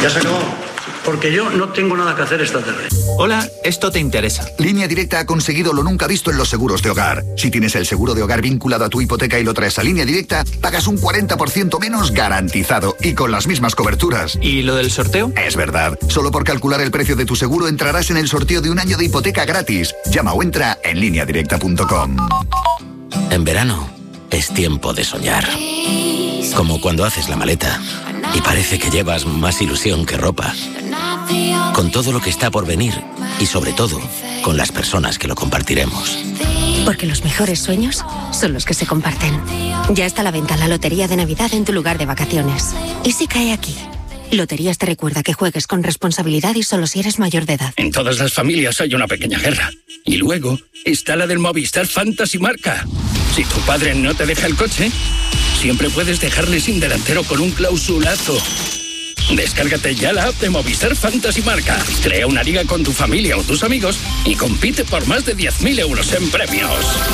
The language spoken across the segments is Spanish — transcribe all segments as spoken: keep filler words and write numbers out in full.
Ya se acabó. Porque yo no tengo nada que hacer esta tarde. Hola, esto te interesa. Línea Directa ha conseguido lo nunca visto en los seguros de hogar. Si tienes el seguro de hogar vinculado a tu hipoteca y lo traes a Línea Directa, pagas un cuarenta por ciento menos garantizado y con las mismas coberturas. ¿Y lo del sorteo? Es verdad. Solo por calcular el precio de tu seguro entrarás en el sorteo de un año de hipoteca gratis. Llama o entra en línea directa punto com. En verano es tiempo de soñar. Como cuando haces la maleta y parece que llevas más ilusión que ropa. Con todo lo que está por venir y sobre todo con las personas que lo compartiremos. Porque los mejores sueños son los que se comparten. Ya está a la venta la Lotería de Navidad en tu lugar de vacaciones. ¿Y si cae aquí? Loterías te recuerda que juegues con responsabilidad y solo si eres mayor de edad. En todas las familias hay una pequeña guerra. Y luego está la del Movistar Fantasy Marca. Si tu padre no te deja el coche, siempre puedes dejarle sin delantero con un clausulazo. Descárgate ya la app de Movistar Fantasy Marca. Crea una liga con tu familia o tus amigos y compite por más de diez mil euros en premios.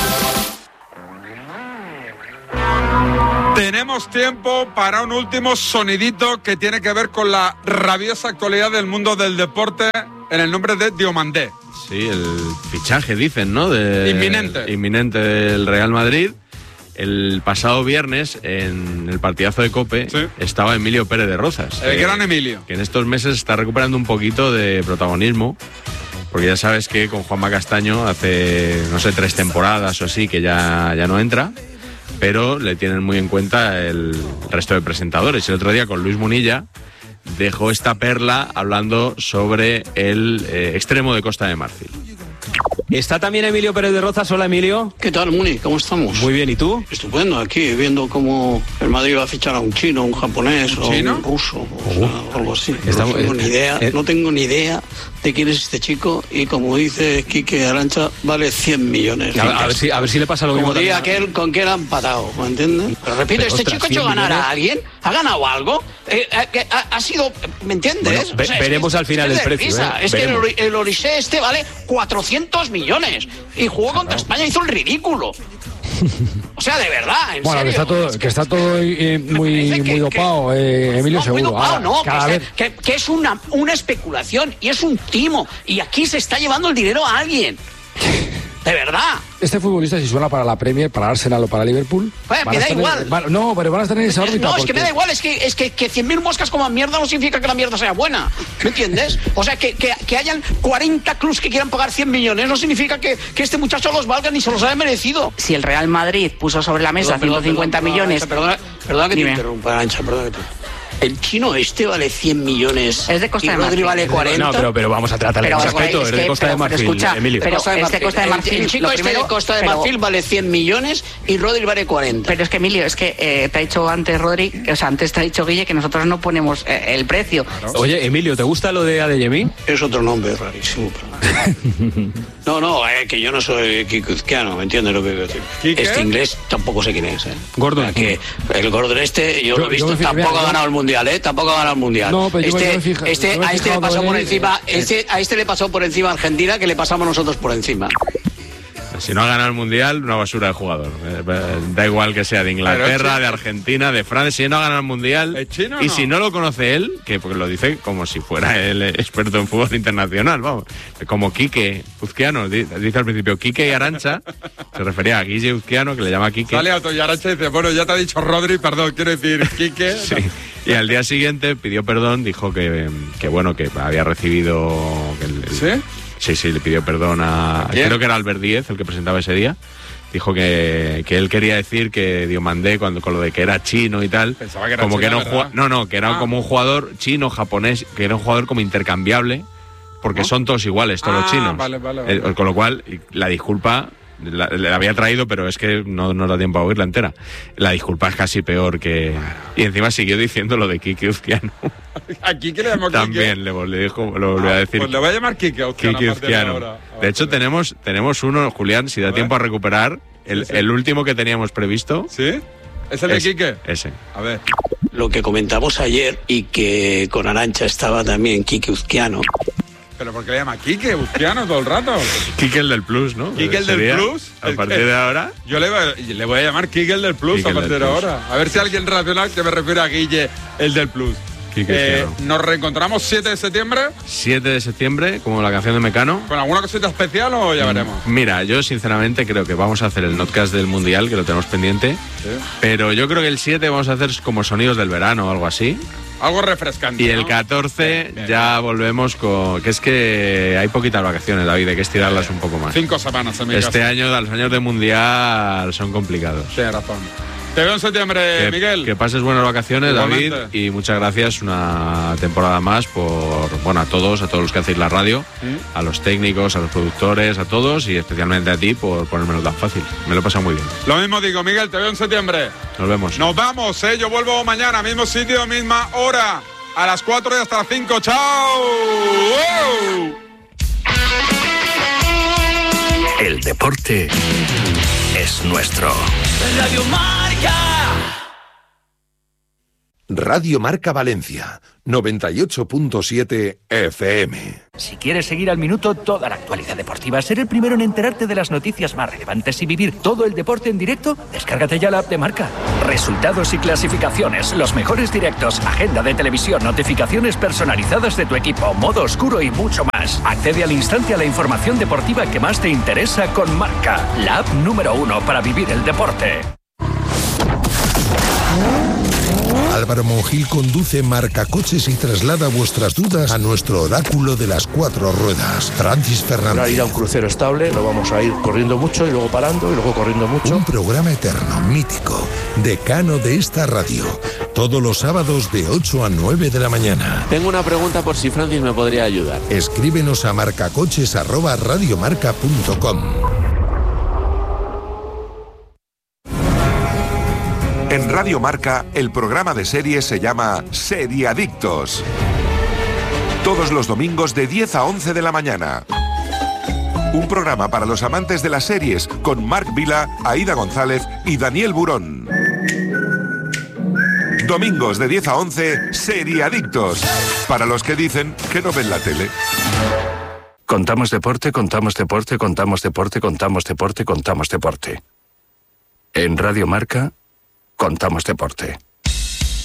Tenemos tiempo para un último sonidito que tiene que ver con la rabiosa actualidad del mundo del deporte en el nombre de Diomandé. Sí, el fichaje, dicen, ¿no? De, inminente. Inminente del Real Madrid. El pasado viernes, en el partidazo de COPE, sí, estaba Emilio Pérez de Rozas. El eh, gran Emilio. Que en estos meses está recuperando un poquito de protagonismo, porque ya sabes que con Juanma Castaño hace, no sé, tres temporadas o así, que ya, ya no entra, pero le tienen muy en cuenta el resto de presentadores. El otro día con Luis Munilla dejó esta perla hablando sobre el eh, extremo de Costa de Marfil. Está también Emilio Pérez de Rozas. Hola, Emilio. ¿Qué tal, Muni? ¿Cómo estamos? Muy bien, ¿y tú? Estupendo, aquí viendo cómo el Madrid va a fichar a un chino, un japonés ¿Un o chino? un ruso, o sea, Uh. algo así. Estamos- no tengo ni idea, eh, no tengo ni idea de quién es este chico y como dice Quique Arantxa, vale cien millones. A, a ver si, a ver si le pasa lo mismo. Como diría también. aquel con que era empatado, ¿me entiendes? Pero repito, Pero, ¿este ostras, chico ha hecho cien ganar millones. a alguien? ¿Ha ganado algo? Eh, eh, ha, ha sido, ¿me entiendes? Bueno, ve- O sea, es veremos que- al final es el de precio, risa. ¿eh? Es que el, Veremos. Ori- el Orisé este vale cuatrocientos millones y jugó contra España, hizo el ridículo. O sea, de verdad, en Bueno, serio. que está todo, que está todo eh, muy, parece que- muy dopado, eh, Emilio, No, muy seguro. dopado, Ahora, no, cada que, vez- es, que- que es una, una especulación y es un timo. Y aquí se está llevando el dinero a alguien. De verdad. Este futbolista, si suena para la Premier, para Arsenal o para Liverpool. Bueno, van me a da estar en- igual. van- no, pero van a estar en esa órbita. No, es que porque- me da igual, es que, es que, que cien mil moscas coman mierda no significa que la mierda sea buena. ¿Me entiendes? O sea, que, que, que hayan cuarenta clubs que quieran pagar cien millones no significa que, que este muchacho los valga ni se los haya merecido. Si el Real Madrid puso sobre la mesa Perdón, ciento cincuenta perdón, millones... Perdona, perdona, perdona que Dime. te interrumpa, Arantxa, perdona que te... El chino este vale cien millones. Es de Costa y de Rodri Marfil. vale cuarenta. No, pero, pero vamos a tratarle Pero con es que- respeto. es Es de que- Costa de pero- pero Marfil, escucha, Emilio. pero- Costa de es de Marfil. Costa de El- Marfil, El, chico lo este primero, de Costa de pero- Marfil vale cien millones y Rodri vale cuarenta. Pero es que, Emilio, es que eh, te ha dicho antes Rodri, o sea, antes te ha dicho Guille que nosotros no ponemos eh, el precio. Oye, Emilio, ¿te gusta lo de Adeyemi? Es otro nombre rarísimo. pero- No, no, eh, que yo no soy kikuzquiano, ¿me entiendes lo que quiero decir? ¿Quique? Este inglés tampoco sé quién es. ¿eh? Gordon. O sea, que el Gordon este, yo, Yo- lo he visto, yo me fijé- tampoco mira, ha yo- ganado el Mundial, ¿eh? Tampoco ha ganado el Mundial. No, pero yo me- este, yo me fija- este, yo me he a este le fijado pasó en por él, encima, eh, este, a este le pasó por encima Argentina que le pasamos nosotros por encima. Si no ha ganado el Mundial, una basura de jugador. Eh, Da igual que sea de Inglaterra, de Argentina, de Francia. Si no ha ganado el Mundial, ¿Es chino o y no? si no lo conoce él, que porque lo dice como si fuera el experto en fútbol internacional, vamos. Como Quique Uzquiano, di- dice al principio Quique y Arantxa, se refería a Guille Uzquiano, que le llama Quique. Sale Auto y Arantxa y dice, bueno, ya te ha dicho Rodri, perdón, quiero decir Quique. Sí. Y al día siguiente pidió perdón, dijo que, que bueno, que había recibido... que el- el- ¿Sí? Sí, sí, le pidió perdón a... ¿Quién? Creo que era Albert Díez, el que presentaba ese día. Dijo que, que él quería decir que Diomandé, cuando, con lo de que era chino y tal, Pensaba que era como chino, que no, ¿verdad? jua- no, no, que era Ah. como un jugador chino, japonés, que era un jugador como intercambiable, porque ¿No? son todos iguales, todos Ah, los chinos. vale, vale, vale. Eh, con lo cual, la disculpa... La, la había traído, pero es que no nos da tiempo a oírla entera. La disculpa es casi peor que... Y encima siguió diciendo lo de Quique Uzquiano. ¿A Quique le llamó Quique? También le, le dijo, lo volvió a decir. Pues le voy a llamar Quique Uzquiano. Quique a partir de Uzquiano. ahora. A De ver, hecho, a ver. tenemos, tenemos uno, Julián, si da ver. tiempo a recuperar, el, Sí, sí. el último que teníamos previsto. ¿Sí? ¿Es el de es- Quique? Ese. A ver. Lo que comentamos ayer y que con Arantxa estaba también Quique Uzquiano. ¿Pero por qué le llama Quique Uzquiano todo el rato? Quique el del Plus, ¿no? Quique el del Sería, Plus. A partir de ahora. Yo le voy, le voy a llamar Quique el del Plus Quique a el partir del de Plus. ahora. A ver si alguien racional que me refiere a Guille el del Plus. Eh, nos reencontramos siete de septiembre. siete de septiembre, como la canción de Mecano. ¿Con alguna cosita especial o ya veremos? Mira, yo sinceramente creo que vamos a hacer el notcast del Mundial, que lo tenemos pendiente. ¿Sí? Pero yo creo que el siete vamos a hacer como sonidos del verano o algo así. Algo refrescante. Y ¿no? el catorce bien, bien, ya bien. volvemos con... Que es que hay poquitas vacaciones, David, hay que estirarlas un poco más. Cinco semanas en mi Este casa. año, los años de Mundial son complicados. Tienes razón. Te veo en septiembre, que, Miguel. Que pases buenas vacaciones, igualmente. David, y muchas gracias una temporada más por, bueno, a todos, a todos los que hacéis la radio, ¿sí? A los técnicos, a los productores, a todos y especialmente a ti por ponérmelo tan fácil. Me lo he pasado muy bien. Lo mismo digo, Miguel, te veo en septiembre. Nos vemos. Nos vamos, ¿eh? Yo vuelvo mañana, mismo sitio, misma hora, a las cuatro y hasta las cinco. ¡Chao! ¡Wow! El deporte es nuestro. Radio Marca. Radio Marca Valencia, noventa y ocho punto siete F M. Si quieres seguir al minuto toda la actualidad deportiva, ser el primero en enterarte de las noticias más relevantes y vivir todo el deporte en directo, descárgate ya la app de Marca. Resultados y clasificaciones, los mejores directos, agenda de televisión, notificaciones personalizadas de tu equipo, modo oscuro y mucho más. Accede al instante a la información deportiva que más te interesa con Marca, la app número uno para vivir el deporte. Álvaro Monjil conduce Marca Coches y traslada vuestras dudas a nuestro oráculo de las cuatro ruedas, Francis Fernández. Para ir a un crucero estable, no vamos a ir corriendo mucho y luego parando y luego corriendo mucho. Un programa eterno, mítico, decano de esta radio, todos los sábados de ocho a nueve de la mañana. Tengo una pregunta por si Francis me podría ayudar. Escríbenos a marcacoches arroba radiomarca punto com. En Radio Marca, el programa de series se llama Seriadictos. Todos los domingos de diez a once de la mañana. Un programa para los amantes de las series con Marc Vila, Aida González y Daniel Burón. Domingos de diez a once, Seriadictos. Para los que dicen que no ven la tele. Contamos deporte, contamos deporte, contamos deporte, contamos deporte, contamos deporte. En Radio Marca, contamos deporte.